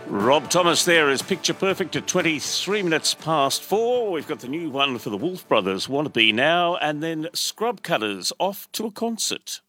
Rob Thomas there is picture perfect at 23 minutes past 4. We've got the new one for the Wolf Brothers, Wanna Be Now, and then Scrub Cutters off to a concert.